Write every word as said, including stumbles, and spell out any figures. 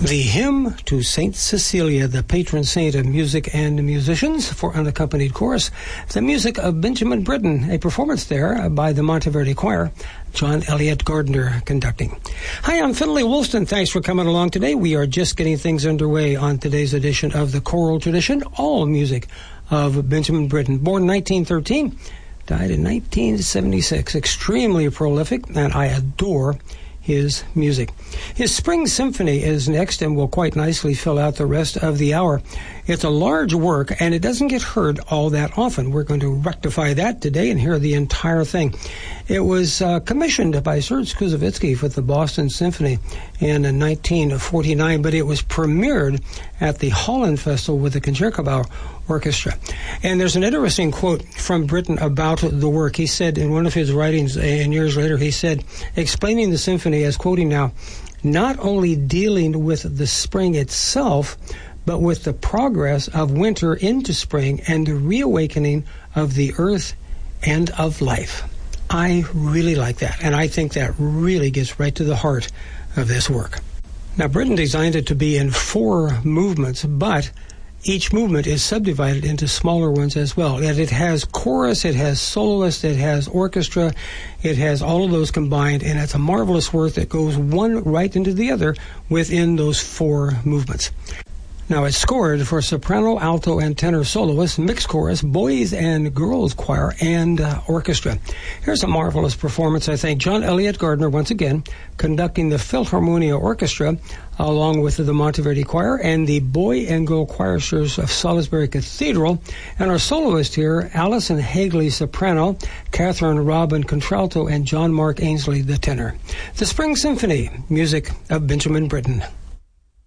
The hymn to Saint Cecilia, the patron saint of music and musicians, for unaccompanied chorus. The music of Benjamin Britten, a performance there by the Monteverdi Choir. John Elliott Gardner conducting. Hi, I'm Finley Woolston. Thanks for coming along today. We are just getting things underway on today's edition of the Choral Tradition, all music of Benjamin Britten. Born nineteen thirteen, died in nineteen seventy-six. Extremely prolific, and I adore his music. His Spring Symphony is next and will quite nicely fill out the rest of the hour. It's a large work, and it doesn't get heard all that often. We're going to rectify that today and hear the entire thing. It was uh, commissioned by Serge Koussevitzky for the Boston Symphony in nineteen forty-nine, but it was premiered at the Holland Festival with the Concertgebouw Orchestra. And there's an interesting quote from Britten about the work. He said in one of his writings, and years later, he said, explaining the symphony as, quoting now, not only dealing with the spring itself, but with the progress of winter into spring and the reawakening of the earth and of life. I really like that, and I think that really gets right to the heart of this work. Now, Britten designed it to be in four movements, but each movement is subdivided into smaller ones as well. And it has chorus, it has soloist, it has orchestra, it has all of those combined, and it's a marvelous work that goes one right into the other within those four movements. Now, it's scored for soprano, alto, and tenor soloists, mixed chorus, boys and girls choir, and uh, orchestra. Here's a marvelous performance, I think. John Elliott Gardner, once again, conducting the Philharmonia Orchestra, along with the Monteverdi Choir and the boy and girl choristers of Salisbury Cathedral. And our soloist here, Alison Hagley, soprano, Catherine Robin, contralto, and John Mark Ainsley, the tenor. The Spring Symphony, music of Benjamin Britten.